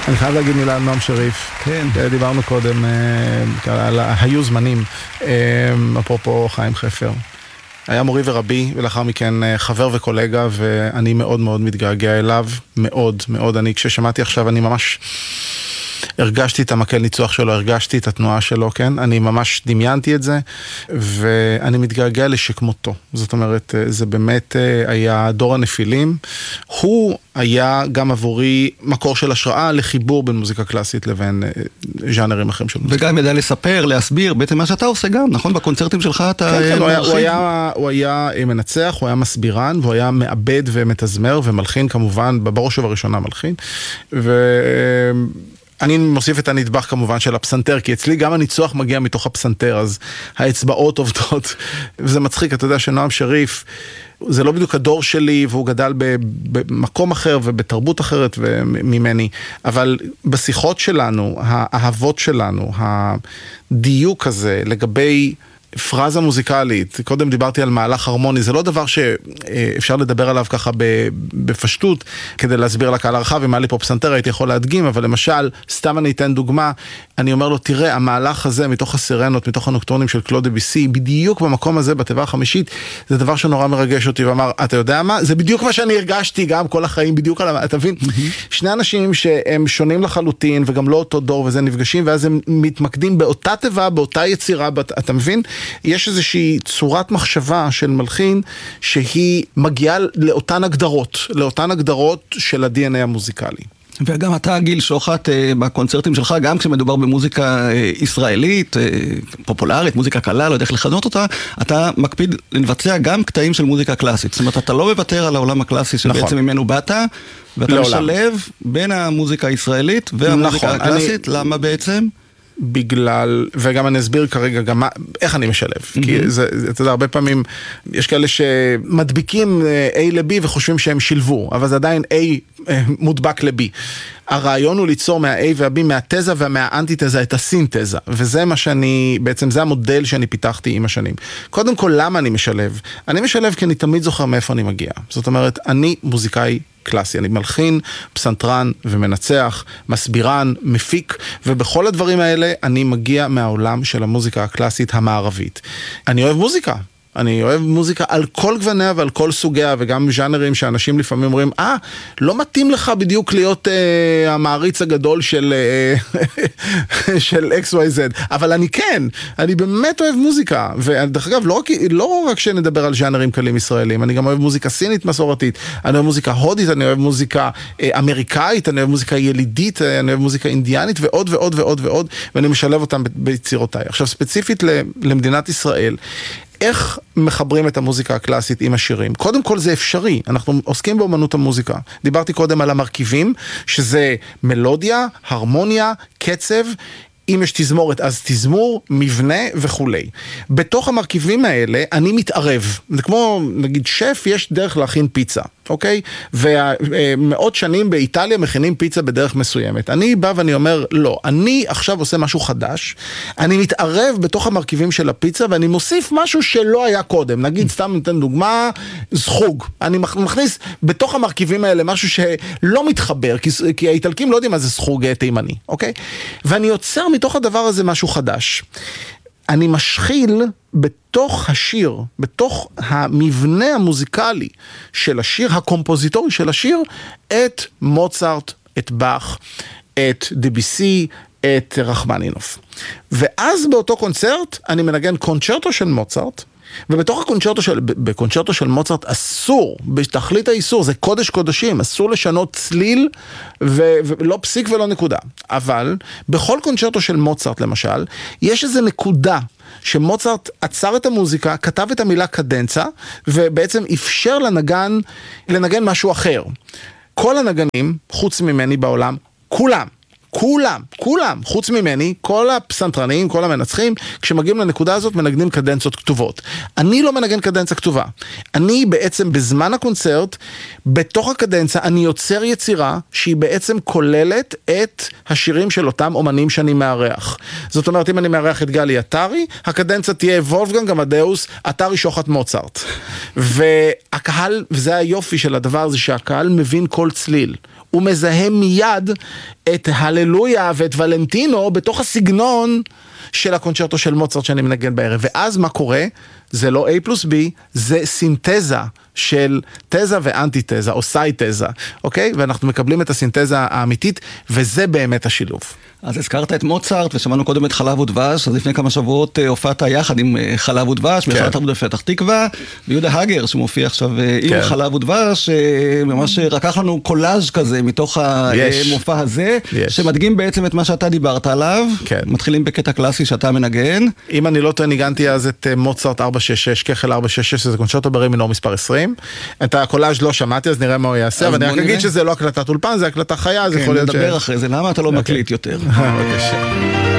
אני חייב להגיד מילה על נועם שריף. כן. דיברנו קודם על היו זמנים, אפרופו חיים חפר. היה מורי ורבי, ולאחר מכן חבר וקולגה, ואני מאוד מאוד מתגעגע אליו, מאוד מאוד. אני כששמעתי עכשיו, אני ממש הרגשתי את המקל ניצוח שלו, הרגשתי את התנועה שלו, כן? אני ממש דמיינתי את זה, ואני מתגעגע לשכמותו. זאת אומרת, זה באמת היה דור הנפילים. הוא היה גם עבורי מקור של השראה לחיבור בין מוזיקה קלאסית לבין ז'אנרים אחרים של מוזיקה. וגם ידע לספר, להסביר, בעצם מה שאתה עושה גם, נכון? בקונצרטים שלך אתה... כן, הוא היה מנצח, הוא היה מסבירן, והוא היה מעבד ומתזמר ומלחין כמובן, בראש ובראשונה מלחין, אני מוסיף את הנדבך כמובן של הפסנתר, כי אצלי גם הניצוח מגיע מתוך הפסנתר, אז האצבעות עובדות, וזה מצחיק, אתה יודע שנועם שריף, זה לא בדיוק הדור שלי, והוא גדל במקום אחר ובתרבות אחרת ממני, אבל בשיחות שלנו, האהבות שלנו, הדיוק הזה לגבי פרזה מוזיקלית, קודם דיברתי על מהלך הרמוני, זה לא דבר שאפשר לדבר עליו ככה בפשטות, כדי להסביר לקהל הרחב, אם היה לי פה פסנתר הייתי יכול להדגים, אבל למשל, סתם אני אתן דוגמה, אני אומר לו, תראה, המהלך הזה מתוך הסירנות, מתוך הנוקטורנים של קלוד דביסי, בדיוק במקום הזה, בתיבה החמישית, זה דבר שנורא מרגש אותי, ואמר, אתה יודע מה? זה בדיוק מה שאני הרגשתי גם כל החיים, בדיוק על... אתה מבין? שני אנשים שהם שונים לחלוטין, וגם לא אותו דור, וזה נפגשים, ואז הם מתמקדים באותה תיבה, באותה יצירה, אתה מבין? יש איזושהי צורת מחשבה של מלחין שהיא מגיעה לאותן הגדרות של ה-DNA המוזיקלי. וגם אתה, גיל שוחט, בקונצרטים שלך, גם כשמדובר במוזיקה ישראלית, פופולרית, מוזיקה קלה, לא יודע איך לכנות אותה, אתה מקפיד לבצע גם קטעים של מוזיקה קלאסית. זאת אומרת, אתה לא מוותר על העולם הקלאסי שבעצם ממנו באת, ואתה משלב בין המוזיקה הישראלית והמוזיקה הקלאסית. למה בעצם? בגלל, וגם אני אסביר כרגע גם איך אני משלב, כי זה, אתה יודע, הרבה פעמים יש כאלה שמדביקים A ל-B וחושבים שהם שילבו, אבל זה עדיין A מודבק ל-B. הרעיון הוא ליצור מה-A וה-B, מהתזה ומהאנטיתזה את הסינתזה, וזה מה שאני, בעצם זה המודל שאני פיתחתי עם השנים. קודם כל, למה אני משלב? אני משלב כי אני תמיד זוכר מאיפה אני מגיע. זאת אומרת, אני מוזיקאי קלאסי, אני מלחין, פסנתרן ומנצח, מסבירן, מפיק, ובכל הדברים האלה אני מגיע מהעולם של המוזיקה הקלאסית המערבית. אני אוהב מוזיקה. אני אוהב מוזיקה על כל גווניה ועל כל סוגיה, וגם ז'אנרים שאנשים לפעמים אומרים, לא מתאים לך בדיוק להיות המעריץ הגדול של XYZ, אבל אני באמת אוהב מוזיקה, ודרך אגב, לא רק שנדבר על ז'אנרים קלים ישראלים, אני גם אוהב מוזיקה סינית מסורתית, אני אוהב מוזיקה הודית, אני אוהב מוזיקה אמריקאית, אני אוהב מוזיקה ילידית, אני אוהב מוזיקה אינדיאנית, ועוד ועוד ועוד ועוד, ואני משלב אותם ביצירותיי. עכשיו, ספציפית למדינת ישראל, איך מחברים את המוזיקה הקלאסית עם השירים? קודם כל זה אפשרי, אנחנו עוסקים באמנות המוזיקה. דיברתי קודם על המרכיבים, שזה מלודיה, הרמוניה, קצב, אם יש תזמורת, אז תזמור, מבנה וכולי. בתוך המרכיבים האלה, אני מתערב. זה כמו, נגיד, שף, יש דרך להכין פיצה, אוקיי? ומאות שנים באיטליה מכינים פיצה בדרך מסוימת. אני בא ואני אומר, לא, אני עכשיו עושה משהו חדש, אני מתערב בתוך המרכיבים של הפיצה, ואני מוסיף משהו שלא היה קודם. נגיד, סתם ניתן דוגמה, זחוג. אני מכניס בתוך המרכיבים האלה משהו שלא מתחבר, כי האיטלקים לא יודעים מה זה זחוג תימני, אוקיי? ואני יוצר מתוך הדבר הזה משהו חדש. אני משחיל בתוך השיר, בתוך המבנה המוזיקלי של השיר, הקומפוזיטורי של השיר, את מוצרט, את באך, את דביסי, את רחמנינוף. ואז באותו קונצרט אני מנגן קונצ'רטו של מוצרט, ובתוך בקונצ'רטו של מוצרט אסור, בתכלית האיסור, זה קודש קודשים, אסור לשנות צליל ולא פסיק ולא נקודה. אבל בכל קונצ'רטו של מוצרט למשל, יש איזו נקודה שמוצרט עצר את המוזיקה, כתב את המילה קדנצה, ובעצם אפשר לנגן משהו אחר. כל הנגנים, חוץ ממני בעולם, כולם, חוץ ממני, כל הפסנתרנים, כל המנצחים, כשמגיעים לנקודה הזאת, מנגנים קדנצות כתובות. אני לא מנגן קדנצה כתובה. אני בעצם בזמן הקונצרט, בתוך הקדנצה, אני יוצר יצירה שהיא בעצם כוללת את השירים של אותם אומנים שאני מארח. זאת אומרת, אם אני מארח את גלי עטרי, הקדנצה תהיה וולפגנג עמדאוס, עטרי שוחט מוצרט. והקהל, וזה היופי של הדבר הזה, שהקהל מבין כל צליל. הוא מזהה מיד את הללויה ואת ולנטינו בתוך הסגנון של הקונצ'רטו של מוצרט שאני מנגן בערב. ואז מה קורה? זה לא A פלוס B, זה סינתזה של תזה ואנטי-תזה, או סי-תזה, אוקיי? ואנחנו מקבלים את הסינתזה האמיתית, וזה באמת השילוב. אז הזכרת את מוצרט, ושמענו קודם את חלב ודבש, אז לפני כמה שבועות הופעת יחד עם חלב ודבש, בהיכל התרבות בפתח תקווה, ויהודה הגר, שמופיע עכשיו עם חלב ודבש, ממש רקח לנו קולאז' כזה, מתוך המופע הזה, שמדגים בעצם את מה שאתה דיברת עליו, מתחילים בקטע קלאסי שאתה מנגן. אם אני לא טועה, ניגנתי אז את מוצרט 466, כחל 466, זה קונצ'רטו ברי מינור מספר 20. את הקולאז' לא שמעתי, אז נראה מה הוא יעשה, אבל אני רק אגיד שזה לא הקלטת אולפן, זה הקלטה חיה, אז יכול להיות נדבר אחרי זה, למה אתה לא מקליט יותר? בבקשה.